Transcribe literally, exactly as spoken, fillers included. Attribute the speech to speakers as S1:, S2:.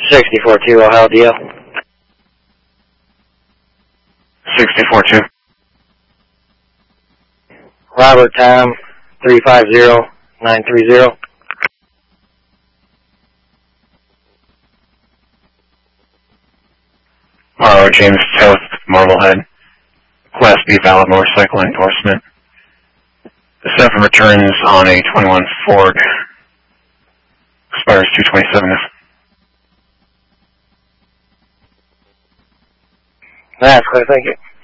S1: sixty-four two, Ohio D L.
S2: sixty-four two.
S1: Robert Tom, three five zero nine three zero.
S2: R O James Toth, Marblehead. Class B valid motorcycle endorsement. The seven returns on a twenty-one Ford. Expires two twenty-seven.
S1: That's clear, thank you.